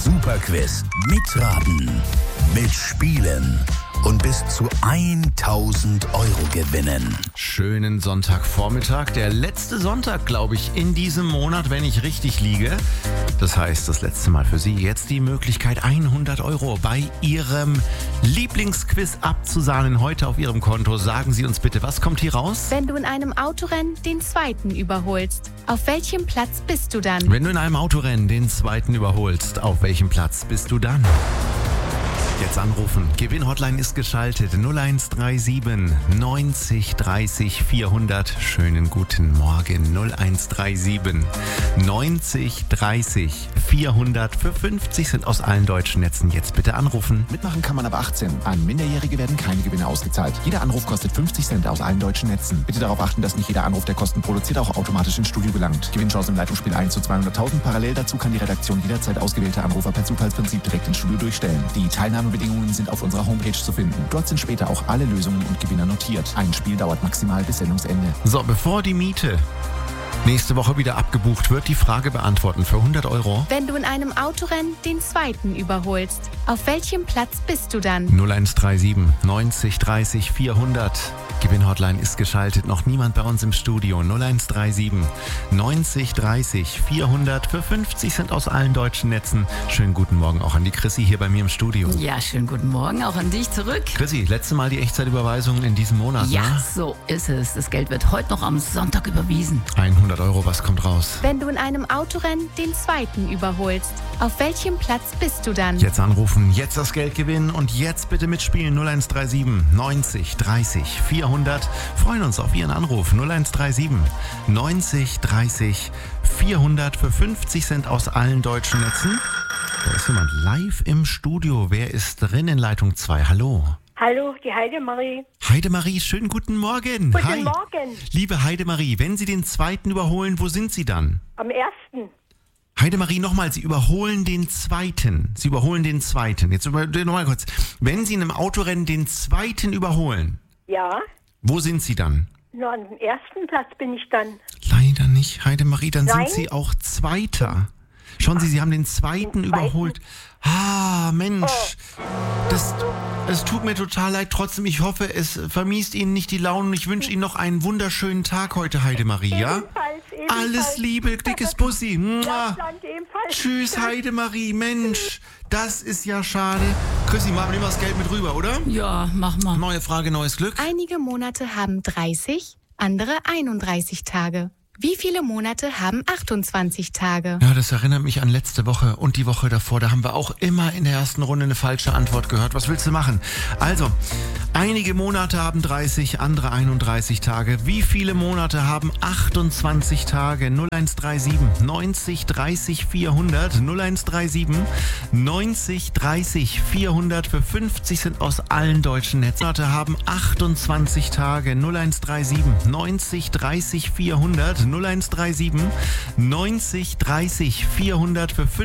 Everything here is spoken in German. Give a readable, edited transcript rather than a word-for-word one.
Superquiz. Mitraten, mitspielen und bis zu 1.000 Euro gewinnen. Schönen Sonntagvormittag. Der letzte Sonntag, glaube ich, in diesem Monat, wenn ich richtig liege. Das heißt, das letzte Mal für Sie jetzt die Möglichkeit, 100 Euro bei Ihrem Lieblingsquiz abzusahnen. Heute auf Ihrem Konto. Sagen Sie uns bitte, was kommt hier raus? Wenn du in einem Autorennen den Zweiten überholst, auf welchem Platz bist du dann? Wenn du in einem Autorennen den Zweiten überholst, auf welchem Platz bist du dann? Jetzt anrufen. Gewinnhotline ist geschaltet. 0137 90 30 400. Schönen guten Morgen. 0137 90 30 400. Für 50 sind aus allen deutschen Netzen. Jetzt bitte anrufen. Mitmachen kann man ab 18. An Minderjährige werden keine Gewinne ausgezahlt. Jeder Anruf kostet 50 Cent aus allen deutschen Netzen. Bitte darauf achten, dass nicht jeder Anruf, der Kosten produziert, auch automatisch ins Studio gelangt. Gewinnchance im Leitungsspiel 1 zu 200.000. Parallel dazu kann die Redaktion jederzeit ausgewählte Anrufer per Zufallsprinzip direkt ins Studio durchstellen. Die Teilnahmebedingungen sind auf unserer Homepage zu finden. Dort sind später auch alle Lösungen und Gewinner notiert. Ein Spiel dauert maximal bis Sendungsende. So, bevor die Miete nächste Woche wieder abgebucht wird, die Frage beantworten für 100 Euro. Wenn du in einem Autorennen den Zweiten überholst, auf welchem Platz bist du dann? 0137 90 30 400. Gewinnhotline ist geschaltet. Noch niemand bei uns im Studio. 0137 90 30 400. Für 50 sind aus allen deutschen Netzen. Schönen guten Morgen auch an die Chrissy hier bei mir im Studio. Ja, schönen guten Morgen auch an dich zurück. Chrissy, letzte Mal die Echtzeitüberweisung in diesem Monat, Ja, ne? so ist es. Das Geld wird heute noch am Sonntag überwiesen. 100 Euro, was kommt raus? Wenn du in einem Autorennen den Zweiten überholst, auf welchem Platz bist du dann? Jetzt anrufen, jetzt das Geld gewinnen und jetzt bitte mitspielen. 0137 90 30 400. Freuen uns auf Ihren Anruf. 0137 90 30 400. Für 50 Cent aus allen deutschen Netzen. Da ist jemand live im Studio. Wer ist drin in Leitung 2? Hallo. Hallo, die Heidemarie. Heidemarie, schönen guten Morgen. Guten Morgen. Liebe Heidemarie, wenn Sie den Zweiten überholen, wo sind Sie dann? Am 1. Heidemarie, nochmal, Sie überholen den Zweiten. Sie überholen den Zweiten. Jetzt nochmal kurz. Wenn Sie in einem Autorennen den Zweiten überholen, Ja, wo sind Sie dann? nur an dem 1. Platz bin ich dann. Leider nicht, Heidemarie, dann Nein. sind Sie auch Zweiter. Schauen Sie, Sie haben den Zweiten überholt. Ah, Mensch. Es tut mir total leid. Trotzdem, ich hoffe, es vermiest Ihnen nicht die Laune und ich wünsche Ihnen noch einen wunderschönen Tag heute, Heidemarie, ja? Ebenfalls. Alles Liebe, dickes Bussi. Mua. Land ebenfalls. Tschüss, Heidemarie, Mensch. Das ist ja schade. Chrissy, machen wir das Geld mit rüber, oder? Ja, mach mal. Neue Frage, neues Glück. Einige Monate haben 30, andere 31 Tage. Wie viele Monate haben 28 Tage? Ja, das erinnert mich an letzte Woche und die Woche davor. Da haben wir auch immer in der ersten Runde eine falsche Antwort gehört. Was willst du machen? Also, einige Monate haben 30, andere 31 Tage. Wie viele Monate haben 28 Tage? 0137 90 30 400. 0137 90 30 400. Für 50 sind aus allen deutschen Netzen. Monate haben 28 Tage. 0137 90 30 400. 0137 90 30 400. Für